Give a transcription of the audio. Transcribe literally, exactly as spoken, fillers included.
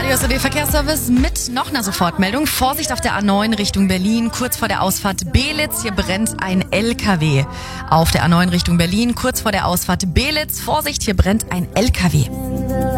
Radio S O D Verkehrsservice mit noch einer Sofortmeldung. Vorsicht auf der A neun Richtung Berlin, kurz vor der Ausfahrt Belitz. Hier brennt ein L K W. Auf der A neun Richtung Berlin, kurz vor der Ausfahrt Belitz. Vorsicht, hier brennt ein L K W.